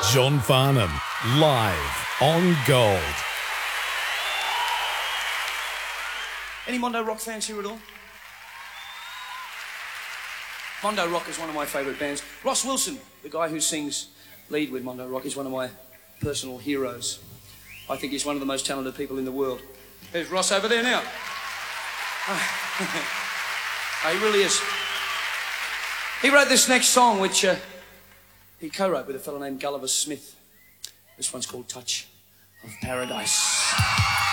John Farnham, live on Gold. Any Mondo Rock fans here at all? Mondo Rock is one of my favourite bands. Ross Wilson, the guy who sings lead with Mondo Rock, is one of my personal heroes. I think he's one of the most talented people in the world. There's Ross over there now. He really is. He wrote this next song, which he co-wrote with a fellow named Gulliver Smith. This one's called Touch of Paradise.